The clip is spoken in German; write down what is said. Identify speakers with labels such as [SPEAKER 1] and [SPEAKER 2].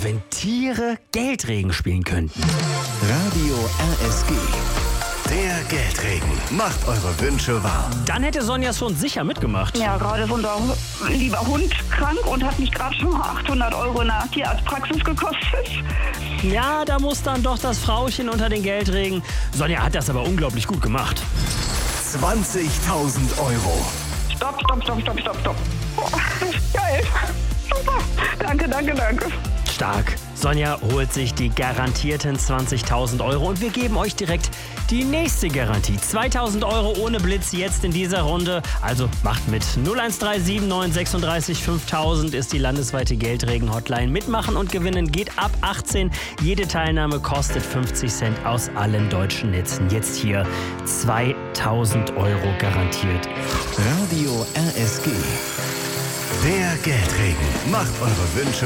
[SPEAKER 1] wenn Tiere Geldregen spielen könnten.
[SPEAKER 2] Radio RSG. Der Geldregen macht eure Wünsche wahr.
[SPEAKER 1] Dann hätte Sonjas Hund sicher mitgemacht.
[SPEAKER 3] Ja, gerade ist unser lieber Hund krank und hat mich gerade schon mal 800 € in der Tierarztpraxis gekostet.
[SPEAKER 1] Ja, da muss dann doch das Frauchen unter den Geldregen. Sonja hat das aber unglaublich gut gemacht.
[SPEAKER 2] 20.000 Euro.
[SPEAKER 3] Stopp. Oh, geil. Super. Danke.
[SPEAKER 1] Stark. Sonja holt sich die garantierten 20.000 € und wir geben euch direkt die nächste Garantie. 2.000 € ohne Blitz jetzt in dieser Runde. Also macht mit. 01379 36 5000 ist die landesweite Geldregen-Hotline. Mitmachen und gewinnen geht ab 18. Jede Teilnahme kostet 50 Cent aus allen deutschen Netzen. Jetzt hier 2.000 € garantiert.
[SPEAKER 2] Radio RSG. Der Geldregen macht eure Wünsche